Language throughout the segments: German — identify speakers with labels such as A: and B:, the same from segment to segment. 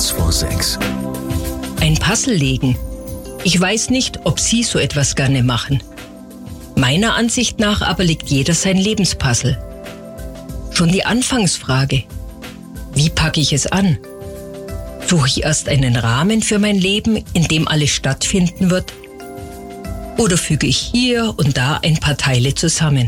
A: Kurz vor 6.
B: Ein Puzzle legen. Ich weiß nicht, ob Sie so etwas gerne machen. Meiner Ansicht nach aber legt jeder sein Lebenspuzzle. Schon die Anfangsfrage: Wie packe ich es an? Suche ich erst einen Rahmen für mein Leben, in dem alles stattfinden wird? Oder füge ich hier und da ein paar Teile zusammen?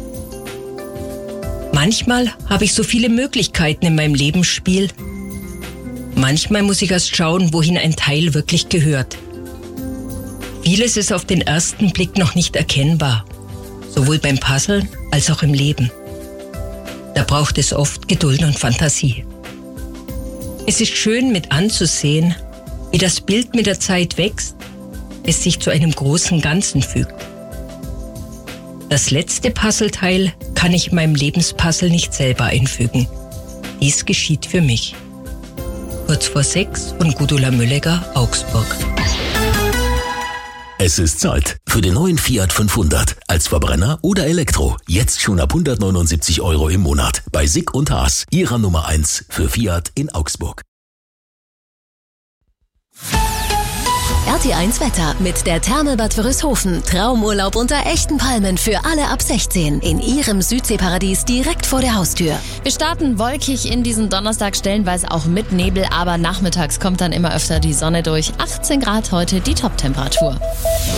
B: Manchmal habe ich so viele Möglichkeiten in meinem Lebensspiel. Manchmal muss ich erst schauen, wohin ein Teil wirklich gehört. Vieles ist auf den ersten Blick noch nicht erkennbar, sowohl beim Puzzeln als auch im Leben. Da braucht es oft Geduld und Fantasie. Es ist schön mit anzusehen, wie das Bild mit der Zeit wächst, es sich zu einem großen Ganzen fügt. Das letzte Puzzleteil kann ich in meinem Lebenspuzzle nicht selber einfügen. Dies geschieht für mich. Kurz vor 6 von Gudula Müllegger, Augsburg.
A: Es ist Zeit für den neuen Fiat 500 als Verbrenner oder Elektro. Jetzt schon ab 179 € im Monat bei Sick und Haas, Ihrer Nummer 1 für Fiat in Augsburg.
C: RT1 Wetter mit der Thermelbad Wörishofen. Traumurlaub unter echten Palmen für alle ab 16 in Ihrem Südseeparadies direkt vor der Haustür.
D: Wir starten wolkig in diesen Donnerstag, stellenweise auch mit Nebel, aber nachmittags kommt dann immer öfter die Sonne durch. 18 Grad heute die Toptemperatur.